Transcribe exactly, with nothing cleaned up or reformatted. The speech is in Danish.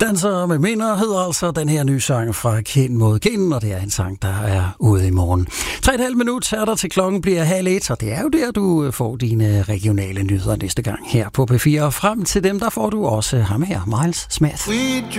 Danser med minder hedder altså den her nye sang fra Kind mod Kind, og det er en sang, der er ude i morgen. Tre og et halvt minut er der til klokken bliver halv et, og det er jo der, du får dine regionale nyheder næste gang her på P fire. Og frem til dem, der får du også ham her, Miles Smith.